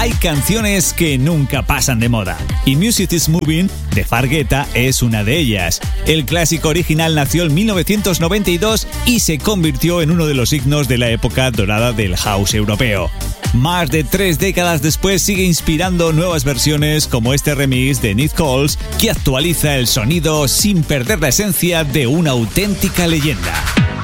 hay canciones que nunca pasan de moda. Y Music is Moving, de Fargueta, es una de ellas. El clásico original nació en 1992 y se convirtió en uno de los signos de la época dorada del house europeo. Más de 3 décadas después sigue inspirando nuevas versiones como este remix de Nick Coles, que actualiza el sonido sin perder la esencia de una auténtica leyenda.